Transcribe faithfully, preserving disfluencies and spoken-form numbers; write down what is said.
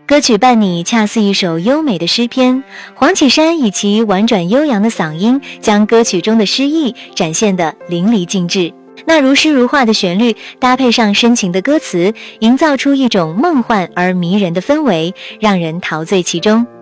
歌曲伴你恰似一首优美的诗篇，黄绮珊以其婉转悠扬的嗓音，将歌曲中的诗意展现得淋漓尽致。那如诗如画的旋律，搭配上深情的歌词，营造出一种梦幻而迷人的氛围，让人陶醉其中。